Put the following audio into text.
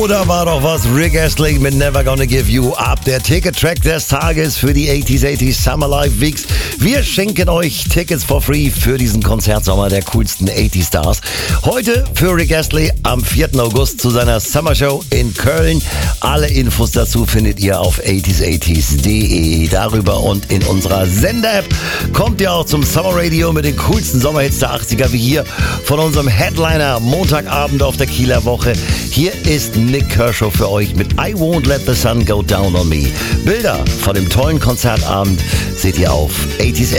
Oder war doch was, Rick Astley mit Never Gonna Give You Up, der Ticket-Track des Tages für die 80s Summer Live Weeks. Wir schenken euch Tickets for free für diesen Konzertsommer der coolsten 80 Stars. Heute für Rick Astley am 4. August zu seiner Summer Show in Köln. Alle Infos dazu findet ihr auf 80s80s.de. Darüber und in unserer Sender-App kommt ihr auch zum Summer Radio mit den coolsten Sommerhits der 80er, wie hier von unserem Headliner Montagabend auf der Kieler Woche. Hier ist Nik Kershaw für euch mit I Won't Let the Sun Go Down on Me. Bilder von dem tollen Konzertabend seht ihr auf 80s80s.de.